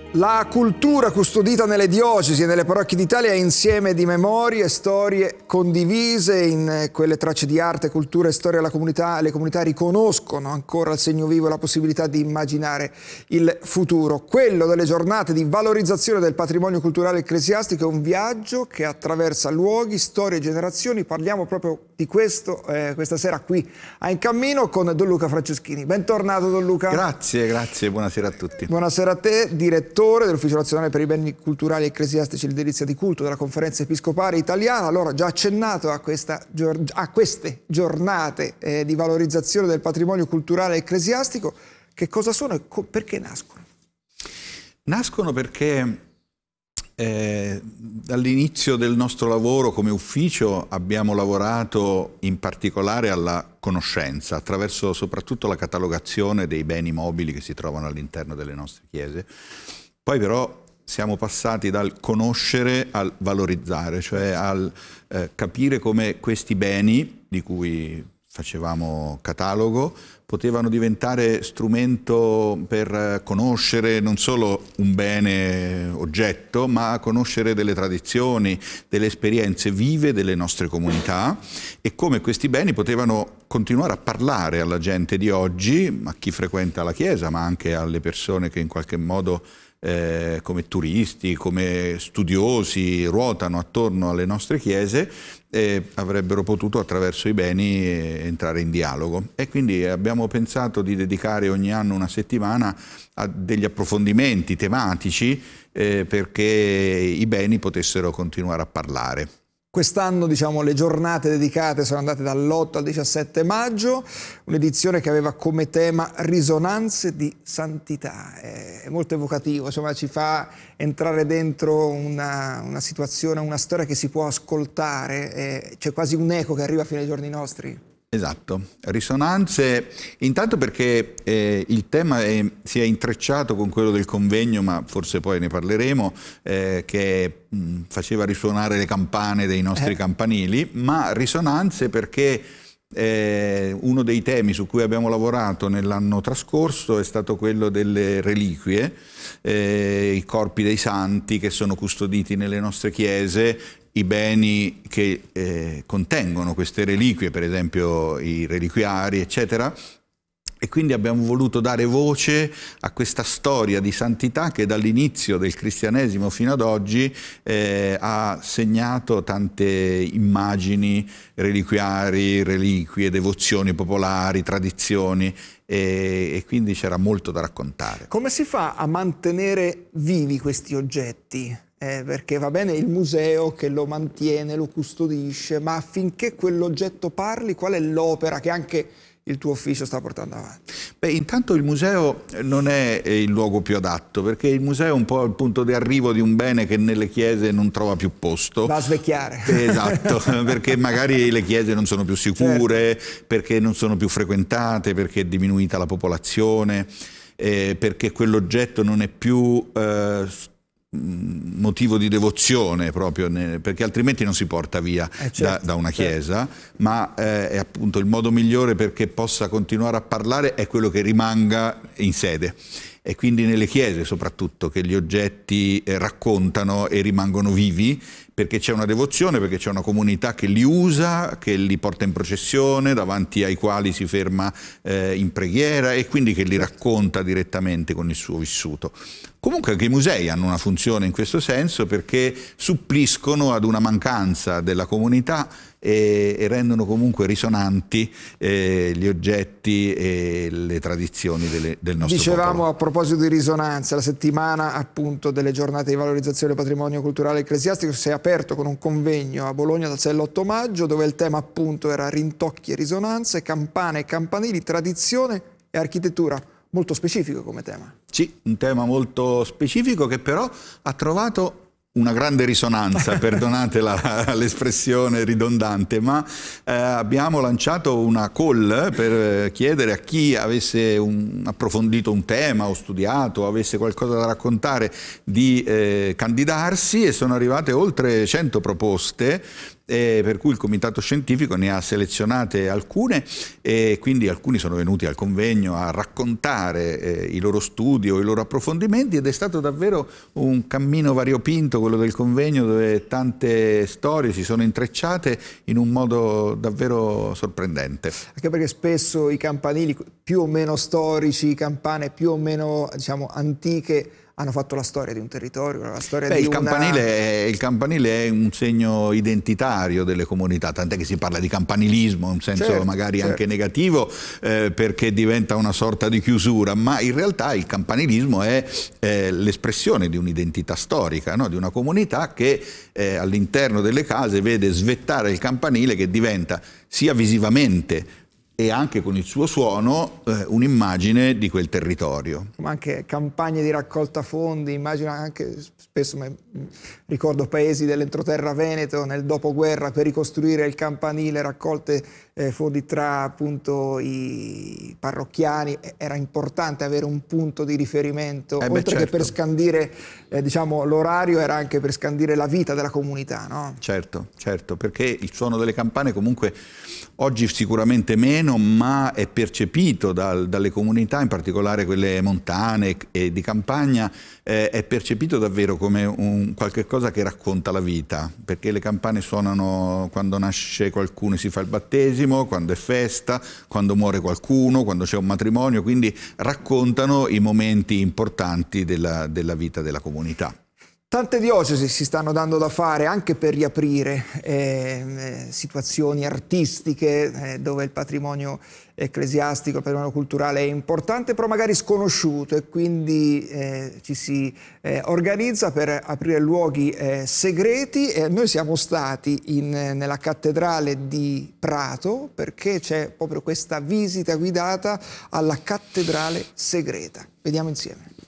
La cultura custodita nelle diocesi e nelle parrocchie d'Italia è insieme di memorie e storie condivise. In quelle tracce di arte, cultura e storia le comunità riconoscono ancora il segno vivo e la possibilità di immaginare il futuro. Quello delle giornate di valorizzazione del patrimonio culturale ecclesiastico è un viaggio che attraversa luoghi, storie e generazioni. Parliamo proprio di questo questa sera qui a In Cammino con Don Luca Franceschini. Bentornato Don Luca. Grazie, buonasera a tutti. Buonasera a te, direttore dell'Ufficio Nazionale per i Beni Culturali e Ecclesiastici e l'Edilizia di Culto della Conferenza Episcopale Italiana. Allora, già accennato a queste giornate di valorizzazione del patrimonio culturale ecclesiastico, che cosa sono e perché nascono? Nascono perché dall'inizio del nostro lavoro come ufficio abbiamo lavorato in particolare alla conoscenza, attraverso soprattutto la catalogazione dei beni mobili che si trovano all'interno delle nostre chiese. Poi però siamo passati dal conoscere al valorizzare, cioè al capire come questi beni, di cui facevamo catalogo, potevano diventare strumento per conoscere non solo un bene oggetto, ma conoscere delle tradizioni, delle esperienze vive delle nostre comunità e come questi beni potevano continuare a parlare alla gente di oggi, a chi frequenta la Chiesa, ma anche alle persone che in qualche modo come turisti, come studiosi ruotano attorno alle nostre chiese, avrebbero potuto attraverso i beni entrare in dialogo. E quindi abbiamo pensato di dedicare ogni anno una settimana a degli approfondimenti tematici perché i beni potessero continuare a parlare. Quest'anno, diciamo, le giornate dedicate sono andate dall'8 al 17 maggio, un'edizione che aveva come tema risonanze di santità. È molto evocativo, insomma, ci fa entrare dentro una situazione, una storia che si può ascoltare, c'è quasi un eco che arriva fino ai giorni nostri. Esatto, risonanze, intanto perché il tema si è intrecciato con quello del convegno, ma forse poi ne parleremo, che faceva risuonare le campane dei nostri campanili, ma risonanze perché uno dei temi su cui abbiamo lavorato nell'anno trascorso è stato quello delle reliquie, i corpi dei santi che sono custoditi nelle nostre chiese, i beni che contengono queste reliquie, per esempio i reliquiari, eccetera. E quindi abbiamo voluto dare voce a questa storia di santità che dall'inizio del cristianesimo fino ad oggi ha segnato tante immagini reliquiari, reliquie, devozioni popolari, tradizioni, e quindi c'era molto da raccontare. Come si fa a mantenere vivi questi oggetti? Perché va bene il museo che lo mantiene, lo custodisce, ma affinché quell'oggetto parli, qual è l'opera che anche il tuo ufficio sta portando avanti? Beh, intanto il museo non è il luogo più adatto, perché il museo è un po' il punto di arrivo di un bene che nelle chiese non trova più posto. Va a svecchiare. Esatto, perché magari le chiese non sono più sicure, certo, perché non sono più frequentate, perché è diminuita la popolazione, perché quell'oggetto non è più motivo di devozione proprio, perché altrimenti non si porta via certo, da una chiesa, certo, ma è appunto il modo migliore perché possa continuare a parlare è quello che rimanga in sede. E quindi nelle chiese soprattutto che gli oggetti raccontano e rimangono vivi, perché c'è una devozione, perché c'è una comunità che li usa, che li porta in processione, davanti ai quali si ferma in preghiera e quindi che li racconta direttamente con il suo vissuto. Comunque anche i musei hanno una funzione in questo senso perché suppliscono ad una mancanza della comunità e rendono comunque risonanti gli oggetti e le tradizioni del nostro Dicevamo popolo. A proposito di risonanza, la settimana appunto delle giornate di valorizzazione del patrimonio culturale ecclesiastico si è aperto con un convegno a Bologna dal 6 all'8 maggio dove il tema appunto era rintocchi e risonanze, campane e campanili, tradizione e architettura. Molto specifico come tema. Sì, un tema molto specifico che però ha trovato una grande risonanza, perdonate l'espressione ridondante, ma abbiamo lanciato una call per chiedere a chi avesse approfondito un tema o studiato, o avesse qualcosa da raccontare di candidarsi e sono arrivate oltre 100 proposte per cui il comitato scientifico ne ha selezionate alcune e quindi alcuni sono venuti al convegno a raccontare i loro studi o i loro approfondimenti, ed è stato davvero un cammino variopinto quello del convegno, dove tante storie si sono intrecciate in un modo davvero sorprendente. Anche perché spesso i campanili più o meno storici, campane più o meno, diciamo, antiche, hanno fatto la storia di un territorio, la storia di il campanile è un segno identitario delle comunità, tant'è che si parla di campanilismo, in senso certo, magari anche negativo, perché diventa una sorta di chiusura, ma in realtà il campanilismo è l'espressione di un'identità storica, no? Di una comunità che all'interno delle case vede svettare il campanile, che diventa sia visivamente e anche con il suo suono un'immagine di quel territorio. Ma anche campagne di raccolta fondi, immagino anche, spesso ricordo paesi dell'entroterra veneto nel dopoguerra per ricostruire il campanile, raccolte fondi tra appunto i parrocchiani. Era importante avere un punto di riferimento, oltre che per scandire diciamo, l'orario, era anche per scandire la vita della comunità, no? Certo, certo, perché il suono delle campane comunque oggi sicuramente meno, ma è percepito dalle comunità, in particolare quelle montane e di campagna, è percepito davvero come qualche cosa che racconta la vita, perché le campane suonano quando nasce qualcuno e si fa il battesimo, quando è festa, quando muore qualcuno, quando c'è un matrimonio, quindi raccontano i momenti importanti della vita della comunità. Tante diocesi si stanno dando da fare anche per riaprire situazioni artistiche dove il patrimonio ecclesiastico, il patrimonio culturale è importante, però magari sconosciuto, e quindi ci si organizza per aprire luoghi segreti. E noi siamo stati nella cattedrale di Prato, perché c'è proprio questa visita guidata alla cattedrale segreta. Vediamo insieme.